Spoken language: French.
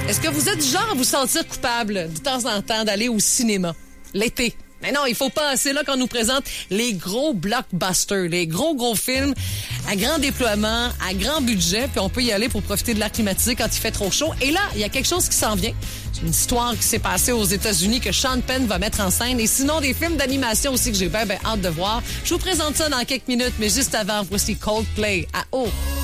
Est-ce que vous êtes du genre à vous sentir coupable de temps en temps d'aller au cinéma l'été? Mais non, il faut pas. C'est là qu'on nous présente les gros blockbusters, les gros films à grand déploiement, à grand budget, puis on peut y aller pour profiter de l'air climatisé quand il fait trop chaud. Et là, il y a quelque chose qui s'en vient. C'est une histoire qui s'est passée aux États-Unis que Sean Penn va mettre en scène. Et sinon, des films d'animation aussi que j'ai bien hâte de voir. Je vous présente ça dans quelques minutes, mais juste avant, voici Coldplay à O.